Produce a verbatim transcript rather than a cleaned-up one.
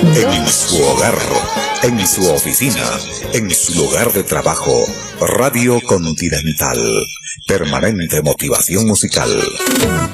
En su hogar, en su oficina, en su lugar de trabajo, Radio Continental. Permanente motivación musical.